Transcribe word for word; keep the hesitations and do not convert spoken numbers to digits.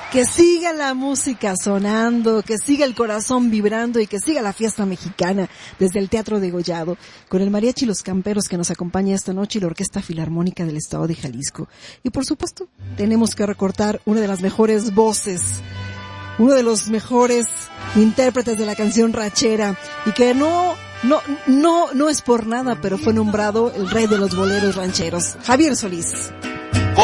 Que siga la música sonando, que siga el corazón vibrando y que siga la fiesta mexicana desde el Teatro Degollado, con el Mariachi Los Camperos que nos acompaña esta noche y la Orquesta Filarmónica del Estado de Jalisco. Y por supuesto, tenemos que recortar una de las mejores voces, uno de los mejores intérpretes de la canción ranchera y que no, no, no, no es por nada, pero fue nombrado el rey de los boleros rancheros, Javier Solís.